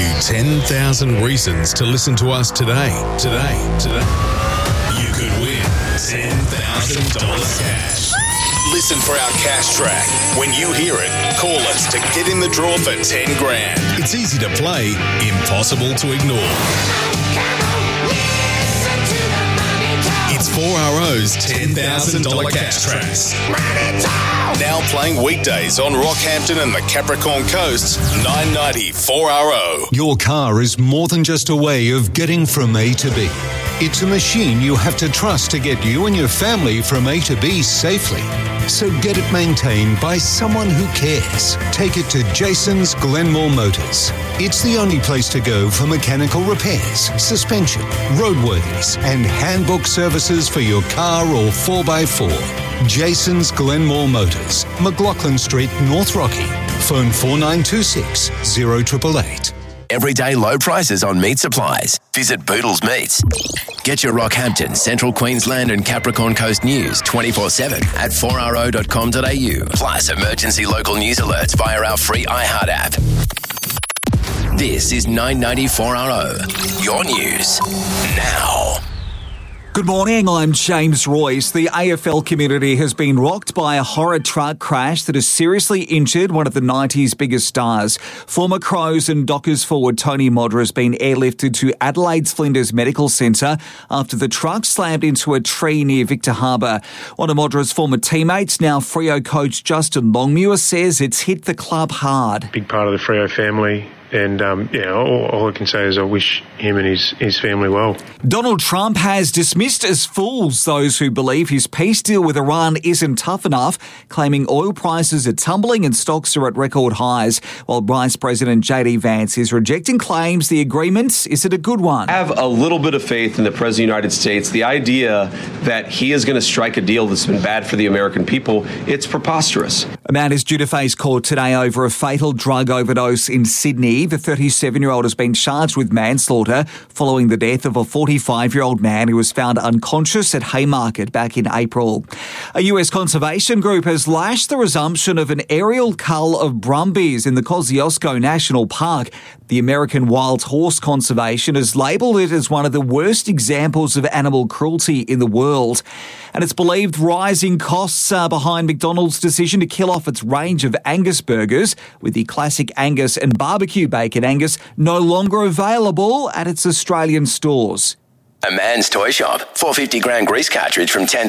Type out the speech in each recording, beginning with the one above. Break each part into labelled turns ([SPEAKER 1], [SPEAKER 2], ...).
[SPEAKER 1] you 10,000 reasons to listen to us today. You could win $10,000 cash. Listen for our cash track. When you hear it, call us to get in the draw for 10 grand. It's easy to play, impossible to ignore. It's 4RO's $10,000 cash tracks. Now playing weekdays on Rockhampton and the Capricorn Coast, 990 4RO.
[SPEAKER 2] Your car is more than just a way of getting from A to B. It's a machine you have to trust to get you and your family from A to B safely. So get it maintained by someone who cares. Take it to Jason's Glenmore Motors. It's the only place to go for mechanical repairs, suspension, roadworthies, and handbook services for your car or 4x4. Jason's Glenmore Motors, McLaughlin Street, North Rocky. Phone 4926 0888.
[SPEAKER 3] Everyday low prices on meat supplies. Visit Boodle's Meats. Get your Rockhampton, Central Queensland and Capricorn Coast news 24/7 at 4ro.com.au. Plus emergency local news alerts via our free iHeart app. This is 990 4RO. Your news now.
[SPEAKER 4] Good morning, I'm James Royce. The AFL community has been rocked by a horror truck crash that has seriously injured one of the 90s biggest stars. Former Crows and Dockers forward Tony Modra has been airlifted to Adelaide's Flinders Medical Centre after the truck slammed into a tree near Victor Harbour. One of Modra's former teammates, now Freo coach Justin Longmuir, says it's hit the club hard.
[SPEAKER 5] Big part of the Freo family. And, all I can say is I wish him and his family well.
[SPEAKER 4] Donald Trump has dismissed as fools those who believe his peace deal with Iran isn't tough enough, claiming oil prices are tumbling and stocks are at record highs, while Vice President JD Vance is rejecting claims the agreement isn't a good one.
[SPEAKER 6] I have a little bit of faith in the President of the United States. The idea that he is going to strike a deal that's been bad for the American people, it's preposterous.
[SPEAKER 4] A man is due to face court today over a fatal drug overdose in Sydney. The 37-year-old has been charged with manslaughter following the death of a 45-year-old man who was found unconscious at Haymarket back in April. A US conservation group has lashed the resumption of an aerial cull of brumbies in the Kosciuszko National Park. The American Wild Horse Conservation has labelled it as one of the worst examples of animal cruelty in the world. And it's believed rising costs are behind McDonald's decision to kill off its range of Angus burgers, with the classic Angus and barbecue bacon Angus no longer available at its Australian stores.
[SPEAKER 3] A Man's Toy Shop. 450 gram grease cartridge from $10.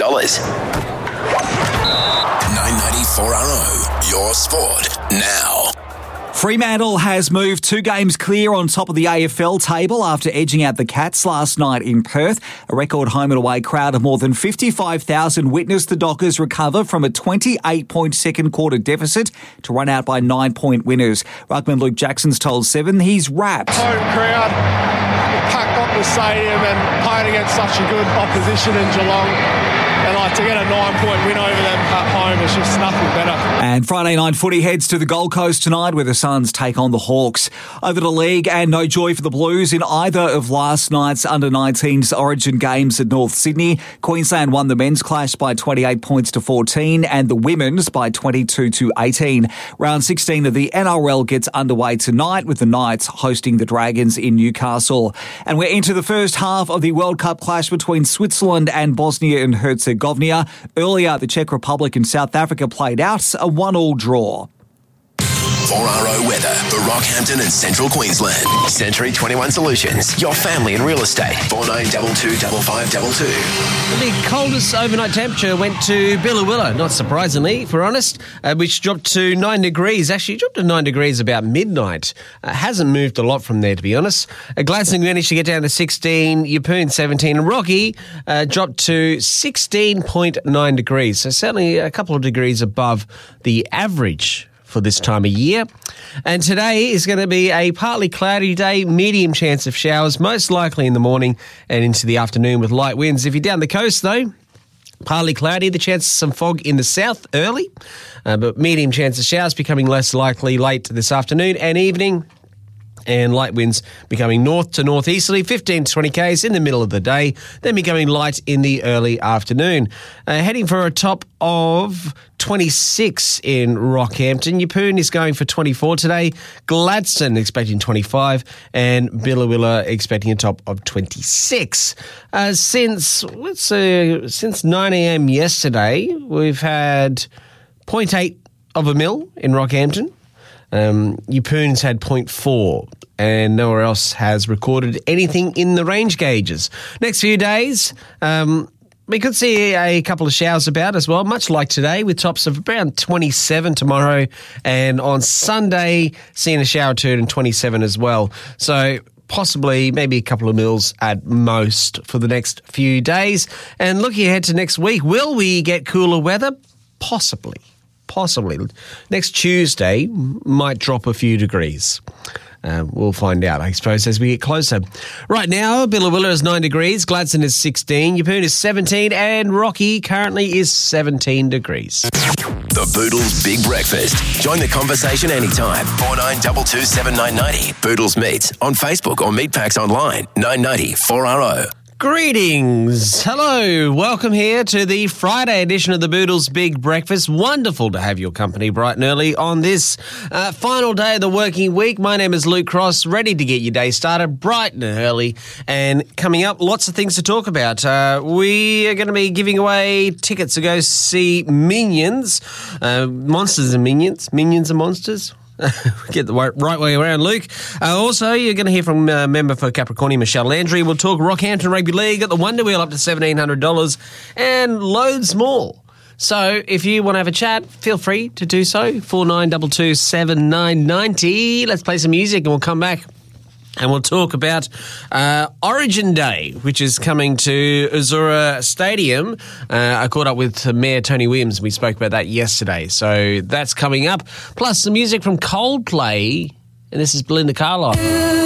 [SPEAKER 3] 990 4RO. Your sport now.
[SPEAKER 4] Fremantle has moved 2 games clear on top of the AFL table after edging out the Cats last night in Perth. A record home and away crowd of more than 55,000 witnessed the Dockers recover from a 28-point second quarter deficit to run out by 9-point winners. Ruckman Luke Jackson's told Seven he's wrapped.
[SPEAKER 7] Home crowd packed up the stadium and playing against such a good opposition in Geelong. And to get a 9-point win over them at home is just nothing better.
[SPEAKER 4] And Friday night footy heads to the Gold Coast tonight where the Suns take on the Hawks. Over the league, and no joy for the Blues in either of last night's under-19s Origin games at North Sydney. Queensland won the men's clash by 28 points to 14 and the women's by 22 to 18. Round 16 of the NRL gets underway tonight with the Knights hosting the Dragons in Newcastle. And we're into the first half of the World Cup clash between Switzerland and Bosnia and Herzegovina. Earlier, the Czech Republic and South Africa played out a 1-1 draw.
[SPEAKER 3] 4RO weather for Rockhampton and Central Queensland. Century 21 Solutions, your family in real estate. 4922 5522.
[SPEAKER 8] The coldest overnight temperature went to Billawilla, not surprisingly, if we're honest, which dropped to 9 degrees. Actually, dropped to 9 degrees about midnight. Hasn't moved a lot from there, to be honest. Gladstone managed to get down to 16, Yeppoon 17, and Rocky dropped to 16.9 degrees. So certainly a couple of degrees above the average for this time of year. And today is going to be a partly cloudy day, medium chance of showers, most likely in the morning and into the afternoon with light winds. If you're down the coast, though, partly cloudy, the chance of some fog in the south early, but medium chance of showers becoming less likely late this afternoon and evening. And light winds becoming north to northeasterly, 15 to 20 k's in the middle of the day, then becoming light in the early afternoon. Heading for a top of 26 in Rockhampton. Yeppoon is going for 24 today. Gladstone expecting 25, and Billawilla expecting a top of 26. Since 9 a.m. yesterday, we've had 0.8 of a mil in Rockhampton. Yeppoon's had 0.4, and nowhere else has recorded anything in the range gauges. Next few days, we could see a couple of showers about as well, much like today, with tops of around 27 tomorrow, and on Sunday, seeing a shower or two and 27 as well. So possibly maybe a couple of mils at most for the next few days. And looking ahead to next week, will we get cooler weather? Possibly. Next Tuesday might drop a few degrees. We'll find out, I suppose, as we get closer. Right now, Billawilla is 9 degrees, Gladstone is 16, Yeppoon is 17, and Rocky currently is 17 degrees.
[SPEAKER 3] The Boodles Big Breakfast. Join the conversation anytime. 4922 7990. Boodles Meets on Facebook or Meatpacks online. 990 4RO.
[SPEAKER 8] Greetings. Hello. Welcome here to the Friday edition of the Boodles Big Breakfast. Wonderful to have your company bright and early on this final day of the working week. My name is Luke Cross, ready to get your day started bright and early. And coming up, lots of things to talk about. We are going to be giving away tickets to go see Minions. Monsters and Minions. Minions and Monsters. Get the right way around, Luke. Also, you're going to hear from member for Capricornia, Michelle Landry. We'll talk Rockhampton Rugby League, got the Wonder Wheel up to $1,700 and loads more. So if you want to have a chat, feel free to do so. 4922 7990. Let's play some music and we'll come back. And we'll talk about Origin Day, which is coming to Azura Stadium. I caught up with Mayor Tony Williams. We spoke about that yesterday. So that's coming up. Plus some music from Coldplay. And this is Belinda Carlisle.